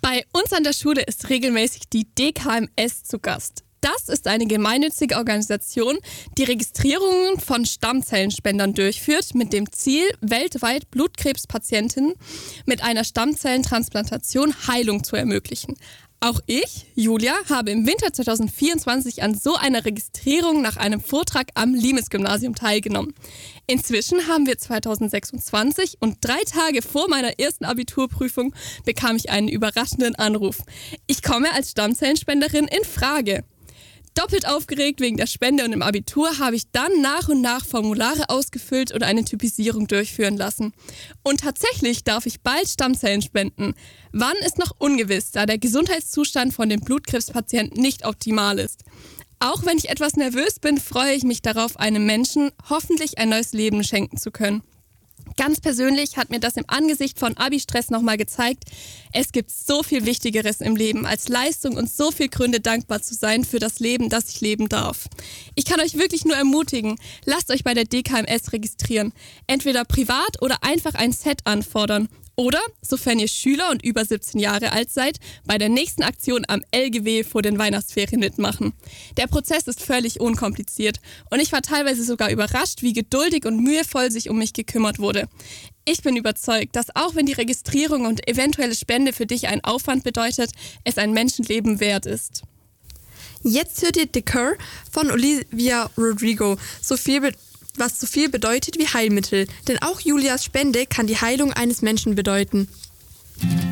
Bei uns an der Schule ist regelmäßig die DKMS zu Gast. Das ist eine gemeinnützige Organisation, die Registrierungen von Stammzellenspendern durchführt, mit dem Ziel, weltweit Blutkrebspatientinnen mit einer Stammzellentransplantation Heilung zu ermöglichen. Auch ich, Julia, habe im Winter 2024 an so einer Registrierung nach einem Vortrag am Limes-Gymnasium teilgenommen. Inzwischen haben wir 2026 und 3 Tage vor meiner ersten Abiturprüfung bekam ich einen überraschenden Anruf. Ich komme als Stammzellenspenderin in Frage. Doppelt aufgeregt wegen der Spende und im Abitur habe ich dann nach und nach Formulare ausgefüllt und eine Typisierung durchführen lassen. Und tatsächlich darf ich bald Stammzellen spenden. Wann ist noch ungewiss, da der Gesundheitszustand von den Blutkrebspatienten nicht optimal ist. Auch wenn ich etwas nervös bin, freue ich mich darauf, einem Menschen hoffentlich ein neues Leben schenken zu können. Ganz persönlich hat mir das im Angesicht von Abi-Stress nochmal gezeigt, es gibt so viel Wichtigeres im Leben als Leistung und so viele Gründe, dankbar zu sein für das Leben, das ich leben darf. Ich kann euch wirklich nur ermutigen, lasst euch bei der DKMS registrieren. Entweder privat oder einfach ein Set anfordern. Oder, sofern ihr Schüler und über 17 Jahre alt seid, bei der nächsten Aktion am LGW vor den Weihnachtsferien mitmachen. Der Prozess ist völlig unkompliziert und ich war teilweise sogar überrascht, wie geduldig und mühevoll sich um mich gekümmert wurde. Ich bin überzeugt, dass auch wenn die Registrierung und eventuelle Spende für dich einen Aufwand bedeutet, es ein Menschenleben wert ist. Jetzt hört ihr The Cure von Olivia Rodrigo, was so viel bedeutet wie Heilmittel. Denn auch Julias Spende kann die Heilung eines Menschen bedeuten.